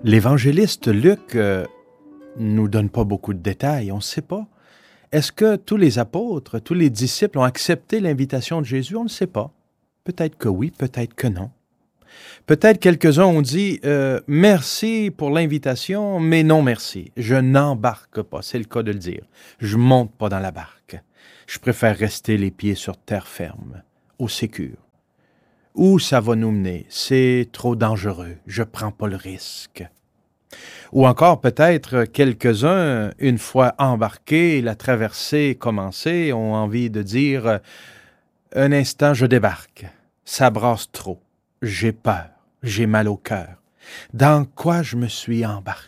L'évangéliste Luc nous donne pas beaucoup de détails, on ne sait pas. Est-ce que tous les apôtres, tous les disciples ont accepté l'invitation de Jésus? On ne sait pas. Peut-être que oui, peut-être que non. Peut-être quelques-uns ont dit « Merci pour l'invitation, mais non merci. Je n'embarque pas. » C'est le cas de le dire. Je monte pas dans la barque. Je préfère rester les pieds sur terre ferme, au sécure. Où ça va nous mener? C'est trop dangereux. Je prends pas le risque. Ou encore peut-être quelques-uns, une fois embarqués, la traversée commencée, ont envie de dire « Un instant, je débarque. Ça brasse trop. J'ai peur. J'ai mal au cœur. Dans quoi je me suis embarqué? »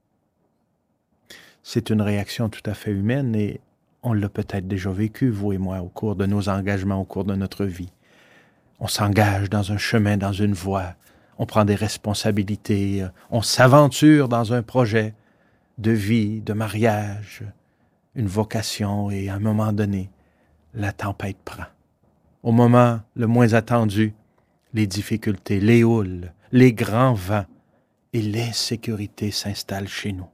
C'est une réaction tout à fait humaine et on l'a peut-être déjà vécu, vous et moi, au cours de nos engagements, au cours de notre vie. On s'engage dans un chemin, dans une voie. On prend des responsabilités. On s'aventure dans un projet de vie, de mariage, une vocation. Et à un moment donné, la tempête prend. Au moment le moins attendu, les difficultés, les houles, les grands vents et l'insécurité s'installent chez nous.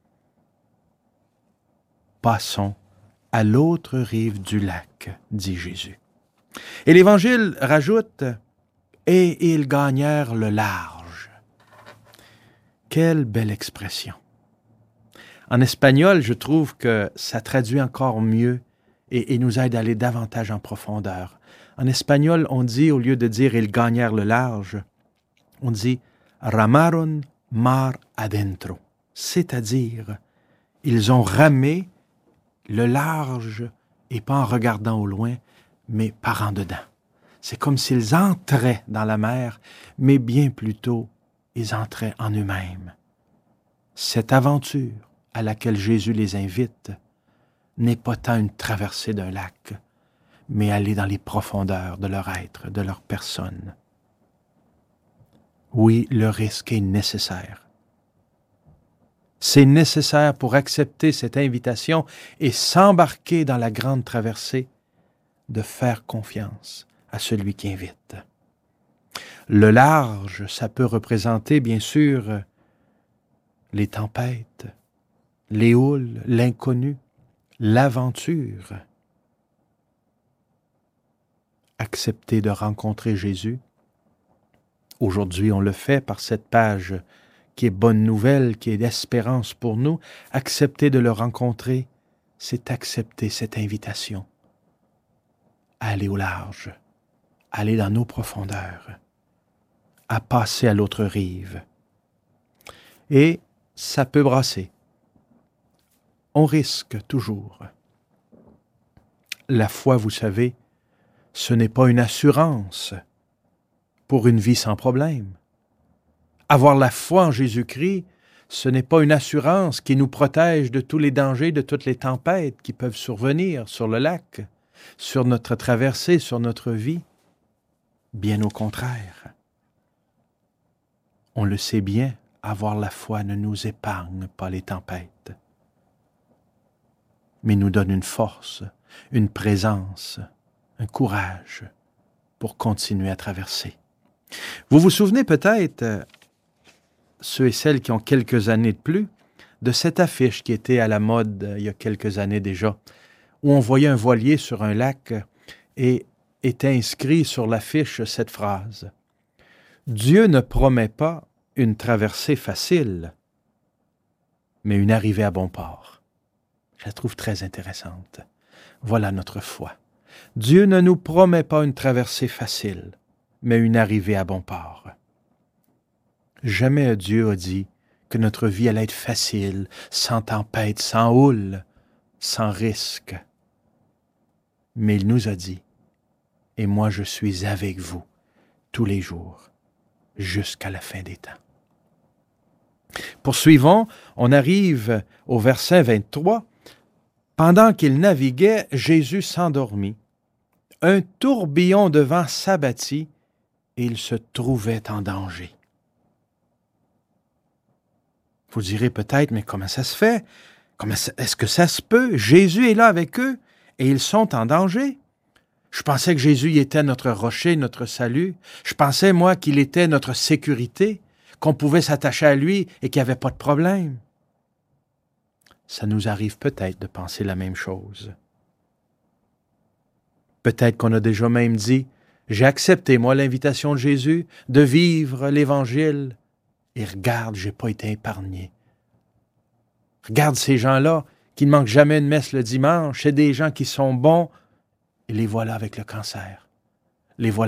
Passons à l'autre rive du lac, dit Jésus. Et l'Évangile rajoute « Et ils gagnèrent le large ». Quelle belle expression! En espagnol, je trouve que ça traduit encore mieux et nous aide à aller davantage en profondeur. En espagnol, on dit, au lieu de dire « ils gagnèrent le large », on dit « ramaron mar adentro », c'est-à-dire ils ont ramé le large et pas en regardant au loin, mais par en dedans. C'est comme s'ils entraient dans la mer, mais bien plutôt, ils entraient en eux-mêmes. Cette aventure à laquelle Jésus les invite n'est pas tant une traversée d'un lac, mais aller dans les profondeurs de leur être, de leur personne. Oui, le risque est nécessaire. C'est nécessaire pour accepter cette invitation et s'embarquer dans la grande traversée, de faire confiance à celui qui invite. Le large, ça peut représenter, bien sûr, les tempêtes, les houles, l'inconnu, l'aventure. Accepter de rencontrer Jésus. Aujourd'hui, on le fait par cette page qui est bonne nouvelle, qui est d'espérance pour nous. Accepter de le rencontrer, c'est accepter cette invitation. Aller au large, aller dans nos profondeurs, à passer à l'autre rive. Et ça peut brasser. On risque toujours. La foi, vous savez, ce n'est pas une assurance pour une vie sans problème. Avoir la foi en Jésus-Christ, ce n'est pas une assurance qui nous protège de tous les dangers, de toutes les tempêtes qui peuvent survenir sur le lac, sur notre traversée, sur notre vie. Bien au contraire. On le sait bien, avoir la foi ne nous épargne pas les tempêtes, mais nous donne une force, une présence, un courage pour continuer à traverser. Vous vous souvenez peut-être, ceux et celles qui ont quelques années de plus, de cette affiche qui était à la mode il y a quelques années déjà, où on voyait un voilier sur un lac et était inscrit sur l'affiche cette phrase « Dieu ne promet pas une traversée facile, mais une arrivée à bon port. » Je la trouve très intéressante. Voilà notre foi. Dieu ne nous promet pas une traversée facile, mais une arrivée à bon port. Jamais Dieu a dit que notre vie allait être facile, sans tempête, sans houle, sans risque. Mais il nous a dit, « Et moi je suis avec vous tous les jours, jusqu'à la fin des temps. » Poursuivons, on arrive au verset 23. « Pendant qu'il naviguait, Jésus s'endormit. Un tourbillon de vent s'abattit et il se trouvait en danger. » Vous direz peut-être, mais comment ça se fait? Est-ce que ça se peut? Jésus est là avec eux et ils sont en danger. Je pensais que Jésus était notre rocher, notre salut. Je pensais, moi, qu'il était notre sécurité. qu'on pouvait s'attacher à lui et qu'il n'y avait pas de problème. Ça nous arrive peut-être de penser la même chose. Peut-être qu'on a déjà même dit, j'ai accepté, moi, l'invitation de Jésus de vivre l'Évangile. Et regarde, je n'ai pas été épargné. Regarde ces gens-là qui ne manquent jamais une messe le dimanche. C'est des gens qui sont bons et les voilà avec le cancer. Les voilà